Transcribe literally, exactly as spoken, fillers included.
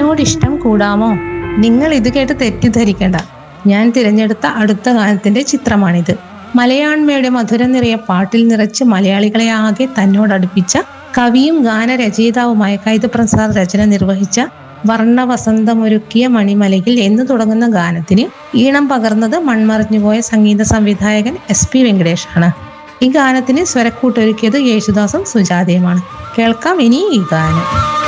എന്നോട് ഇഷ്ടം കൂടാമോ? നിങ്ങൾ ഇത് കേട്ട് തെറ്റിദ്ധരിക്കേണ്ട. ഞാൻ തിരഞ്ഞെടുത്ത അടുത്ത ഗാനത്തിന്റെ ചിത്രമാണിത്. മലയാണ്മയുടെ മധുരം നിറയെ പാട്ടിൽ നിറച്ച് മലയാളികളെ ആകെ തന്നോടടുപ്പിച്ച കവിയും ഗാനരചയിതാവുമായ കൈതപ്രസാദ് രചന നിർവഹിച്ച വർണ്ണവസന്തമൊരുക്കിയ മണിമലയിൽ എന്ന് തുടങ്ങുന്ന ഗാനത്തിന് ഈണം പകർന്നത് മൺമറഞ്ഞുപോയ സംഗീത സംവിധായകൻ എസ് പി വെങ്കടേഷ് ആണ്. ഈ ഗാനത്തിന് സ്വരക്കൂട്ടൊരുക്കിയത് യേശുദാസും സുജാതയുമാണ്. കേൾക്കാം ഇനി ഈ ഗാനം.